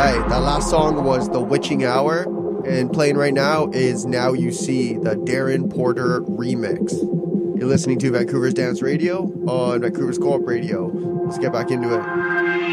right, that last song was The Witching Hour, and playing right now is Now You See, the Darren Porter remix. You're listening to Vancouver's Dance Radio on Vancouver's Co-op Radio. Let's get back into it.